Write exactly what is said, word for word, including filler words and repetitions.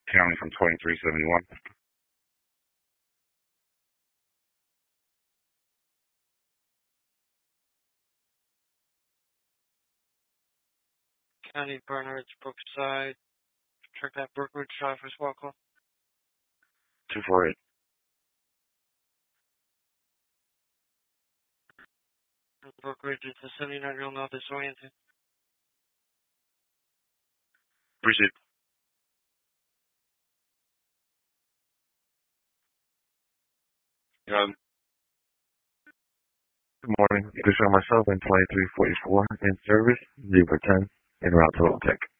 County from twenty-three seventy-one. County Bernard's Brookside. Check that Brookridge Drive for SWAT call. two four eight. Brookridge, it's a seventy-nine year old now disoriented. Appreciate it. Um, Good morning. You can show myself in twenty-three forty-four in service, Zebra ten, en route to Tech.